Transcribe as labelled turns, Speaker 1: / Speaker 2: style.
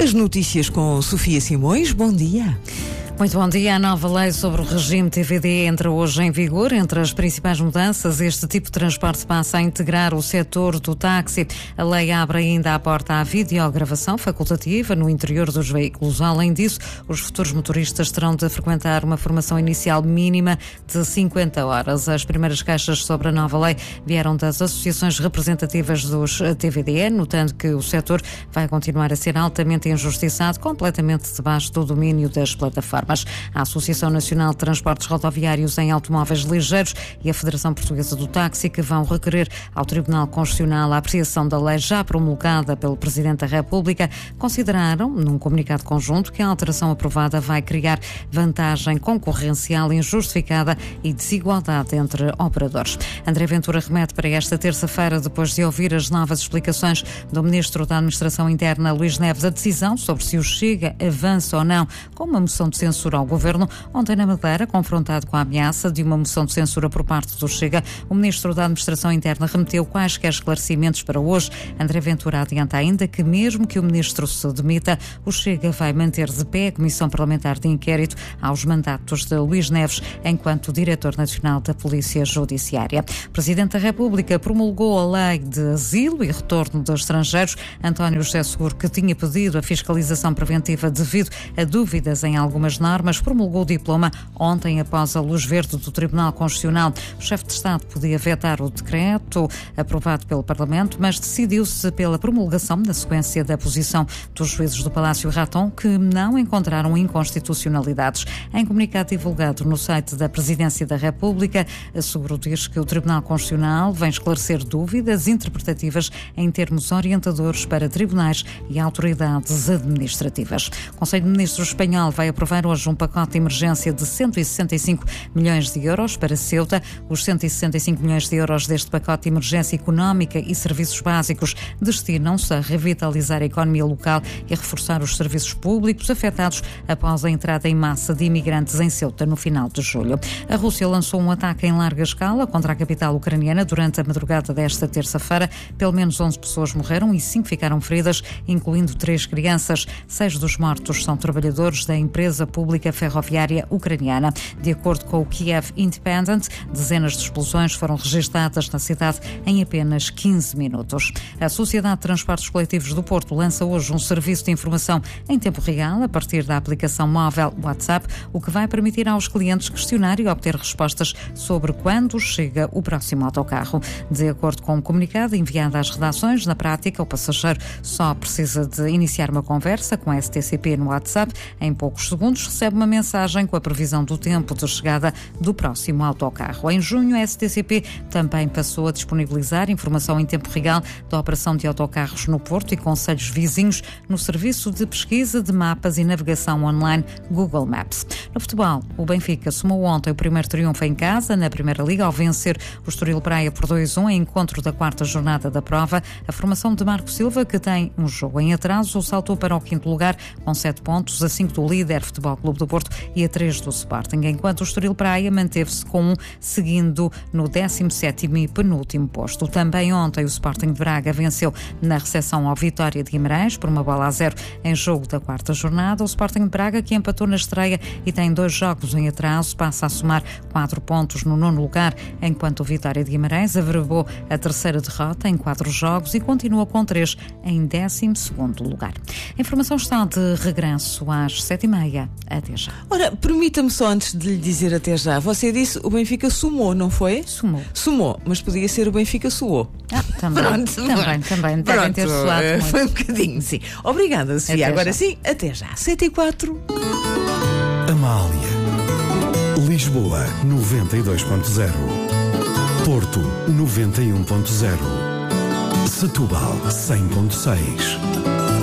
Speaker 1: As notícias com Sofia Simões. Bom dia.
Speaker 2: Muito bom dia. A nova lei sobre o regime TVD entra hoje em vigor. Entre as principais mudanças, este tipo de transporte passa a integrar o setor do táxi. A lei abre ainda a porta à videogravação facultativa no interior dos veículos. Além disso, os futuros motoristas terão de frequentar uma formação inicial mínima de 50 horas. As primeiras queixas sobre a nova lei vieram das associações representativas dos TVD, notando que o setor vai continuar a ser altamente injustiçado, completamente debaixo do domínio das plataformas. A Associação Nacional de Transportes Rodoviários em Automóveis Ligeiros e a Federação Portuguesa do Táxi, que vão requerer ao Tribunal Constitucional a apreciação da lei já promulgada pelo Presidente da República, consideraram, num comunicado conjunto, que a alteração aprovada vai criar vantagem concorrencial injustificada e desigualdade entre operadores. André Ventura remete para esta terça-feira, depois de ouvir as novas explicações do Ministro da Administração Interna, Luís Neves, a decisão sobre se o Chega avança ou não com uma moção de censura ao Governo. Ontem na Madeira, confrontado com a ameaça de uma moção de censura por parte do Chega, o Ministro da Administração Interna remeteu quaisquer esclarecimentos para hoje. André Ventura adianta ainda que, mesmo que o Ministro se demita, o Chega vai manter de pé a Comissão Parlamentar de Inquérito aos mandatos de Luís Neves enquanto Diretor Nacional da Polícia Judiciária. O Presidente da República promulgou a Lei de Asilo e Retorno de Estrangeiros. António José Seguro, que tinha pedido a fiscalização preventiva devido a dúvidas em algumas normas, promulgou o diploma ontem após a luz verde do Tribunal Constitucional. O chefe de Estado podia vetar o decreto aprovado pelo Parlamento, mas decidiu-se pela promulgação na sequência da posição dos juízes do Palácio Raton, que não encontraram inconstitucionalidades. Em comunicado divulgado no site da Presidência da República, a Seguro diz que o Tribunal Constitucional vem esclarecer dúvidas interpretativas em termos orientadores para tribunais e autoridades administrativas. O Conselho de Ministros espanhol vai aprovar hoje um pacote de emergência de 165 milhões de euros para Ceuta. Os 165 milhões de euros deste pacote de emergência económica e serviços básicos destinam-se a revitalizar a economia local e a reforçar os serviços públicos afetados após a entrada em massa de imigrantes em Ceuta no final de julho. A Rússia lançou um ataque em larga escala contra a capital ucraniana durante a madrugada desta terça-feira. Pelo menos 11 pessoas morreram e 5 ficaram feridas, incluindo 3 crianças. 6 dos mortos são trabalhadores da empresa pública ferroviária ucraniana. De acordo com o Kiev Independent, dezenas de explosões foram registadas na cidade em apenas 15 minutos. A Sociedade de Transportes Coletivos do Porto lança hoje um serviço de informação em tempo real a partir da aplicação móvel WhatsApp, o que vai permitir aos clientes questionar e obter respostas sobre quando chega o próximo autocarro. De acordo com um comunicado enviado às redações, na prática, o passageiro só precisa de iniciar uma conversa com a STCP no WhatsApp. Em poucos segundos recebe uma mensagem com a previsão do tempo de chegada do próximo autocarro. Em junho, a STCP também passou a disponibilizar informação em tempo real da operação de autocarros no Porto e concelhos vizinhos no serviço de pesquisa de mapas e navegação online Google Maps. No futebol, o Benfica somou ontem o primeiro triunfo em casa na Primeira Liga ao vencer o Estoril Praia por 2-1 em encontro da quarta jornada da prova. A formação de Marco Silva, que tem um jogo em atraso, saltou para o 5º lugar com 7 pontos, a 5 do líder Futebol Clube do Porto e a 3 do Sporting, enquanto o Estoril Praia manteve-se com 1, seguindo no 17º e penúltimo posto. Também ontem o Sporting de Braga venceu na recepção ao Vitória de Guimarães por 1-0 em jogo da quarta jornada. O Sporting de Braga, que empatou na estreia e tem 2 jogos em atraso, passa a somar 4 pontos no 9º lugar, enquanto o Vitória de Guimarães averbou a terceira derrota em 4 jogos e continua com 3 em 12º lugar. A informação está de regresso às 7h30. Até já.
Speaker 1: Ora, permita-me só antes de lhe dizer até já. Você disse o Benfica sumou, não foi? Sumou, mas podia ser o Benfica suou.
Speaker 2: Também. Pronto, também. Devem ter suado muito.
Speaker 1: Foi um bocadinho, sim. Obrigada, Sofia. Agora sim, até já. 7h04.
Speaker 3: Amália. Lisboa 92.0. Porto 91.0. Setúbal 100.6.